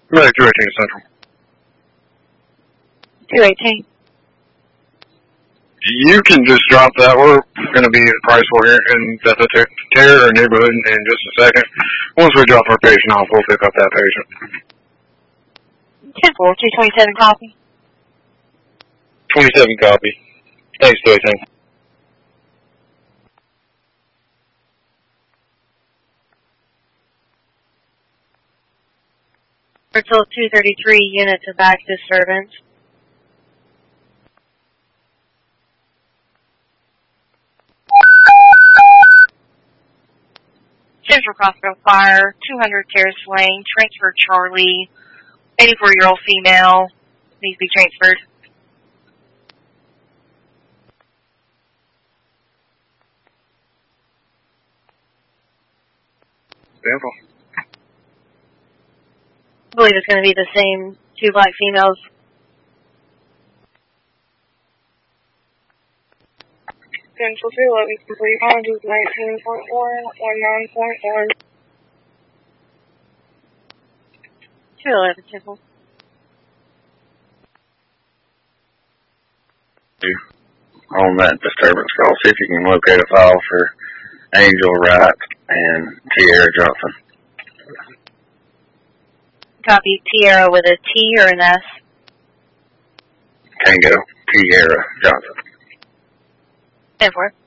Ready 218 Central. 218. You can just drop that. We're going to be at Priceville here in the Terror neighborhood in just a second. Once we drop our patient off, we'll pick up that patient. 10-4, 227 copy. 27 copy. Thanks, 218. Until 233 units of back disturbance. Central Crossville Fire, 200 Terrace Lane, transfer Charlie, 84-year-old female, needs to be transferred. Simple. I believe it's going to be the same two black females. Central 211 complete. Quantities 19.4, 19.1. 211 Central. On that disturbance call, see if you can locate a file for Angel Wright and Tierra Johnson. Copy. Tierra with a T or an S? Tango, Tierra Johnson. 10-4.